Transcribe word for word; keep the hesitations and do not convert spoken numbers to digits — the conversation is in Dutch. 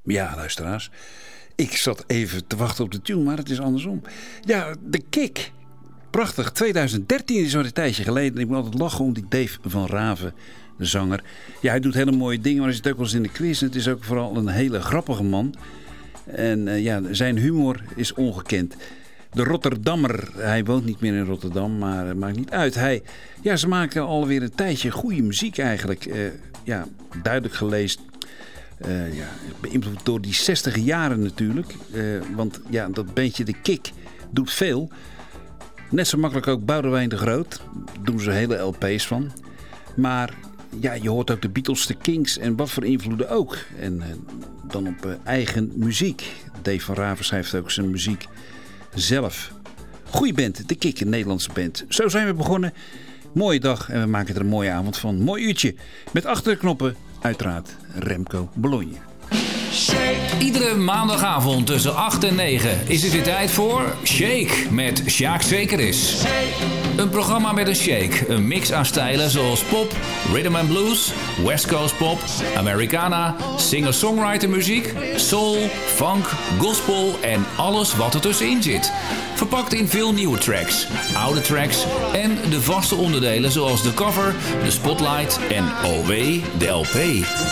Ja, luisteraars. Ik zat even te wachten op de tune, maar het is andersom. Ja, de Kick. Prachtig. tweeduizend dertien is al een tijdje geleden. Ik moet altijd lachen om die Dave van Raven, de zanger. Ja, hij doet hele mooie dingen, maar hij zit ook wel eens in de quiz. Het is ook vooral een hele grappige man. En uh, ja, zijn humor is ongekend. De Rotterdammer, hij woont niet meer in Rotterdam, maar het maakt niet uit. Hij, ja, ze maken alweer een tijdje goede muziek eigenlijk. Uh, ja, duidelijk gelezen. Uh, ja, beïnvloed door die zestig jaren natuurlijk. Uh, want ja, dat bandje de Kick doet veel. Net zo makkelijk ook Boudewijn de Groot. Daar doen ze hele L P's van. Maar ja, je hoort ook de Beatles, de Kings en wat voor invloeden ook. En uh, dan op uh, eigen muziek. Dave van Raven schrijft ook zijn muziek zelf. Goeie band, de Kick, een Nederlandse band. Zo zijn we begonnen. Mooie dag en we maken er een mooie avond van. Mooi uurtje. Met achter de knoppen uiteraard Remco Bologna. Iedere maandagavond tussen acht en negen is het weer tijd voor Shake met Sjaak Zekeris. Een programma met een shake, een mix aan stijlen zoals pop, rhythm and blues, west coast pop, Americana, singer-songwriter muziek, soul, funk, gospel en alles wat er tussenin zit. Verpakt in veel nieuwe tracks, oude tracks en de vaste onderdelen zoals de cover, de spotlight en O W, de L P.